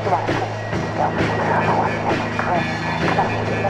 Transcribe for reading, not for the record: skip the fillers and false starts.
Don't be careful when you make a drink.